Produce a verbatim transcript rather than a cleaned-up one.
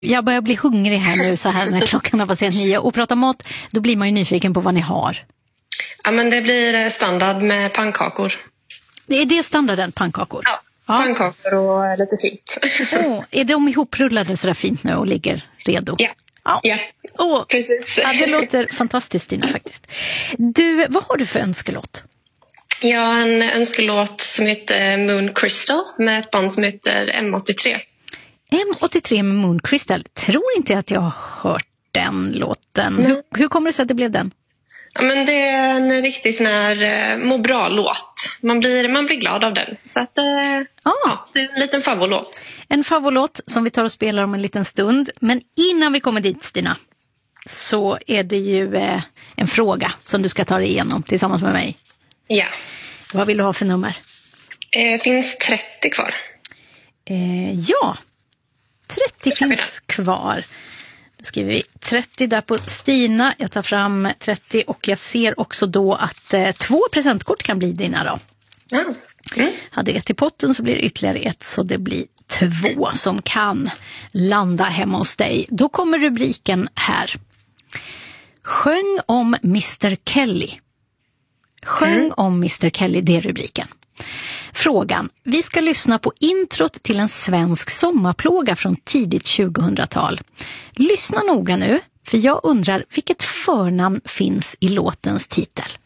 Jag börjar bli hungrig här nu så här när klockan har passerat nio. Och prata mat, då blir man ju nyfiken på vad ni har. Ja, men det blir standard med pannkakor. Det är det standarden, pannkakor? Ja, ja. Pannkakor och lite sylt. Oh, är de ihoprullade så där fint nu och ligger redo? Ja, ja. ja. Oh, precis. Ja, det låter fantastiskt, Stina, faktiskt. Du, vad har du för önskelåt? Jag har en önskelåt som heter Moon Crystal med ett band som heter M åttiotre. M åttiotre med Moon Crystal. Tror inte att jag har hört den låten. Hur, hur kommer det sig att det blev den? Ja, men det är en riktigt sån här uh, må bra-låt. Man blir, man blir glad av den. Så att, uh, ah. ja, det är en liten favoritlåt. En favoritlåt som vi tar och spelar om en liten stund. Men innan vi kommer dit, Stina, så är det ju uh, en fråga som du ska ta dig igenom tillsammans med mig. Ja. Vad vill du ha för nummer? Det uh, finns trettio kvar. Uh, ja, trettio finns kvar. Då skriver vi trettio där på Stina. Jag tar fram trettio och jag ser också då att eh, två presentkort kan bli dina då. Mm. Mm. Hade ett i potten så blir det ytterligare ett, så det blir två som kan landa hemma hos dig. Då kommer rubriken här. Sjöng om mister Kelly. Sjöng mm. om mister Kelly, det är rubriken. Frågan. Vi ska lyssna på introt till en svensk sommarplåga från tidigt tjugohundratal. Lyssna noga nu, för jag undrar vilket förnamn finns i låtens titel.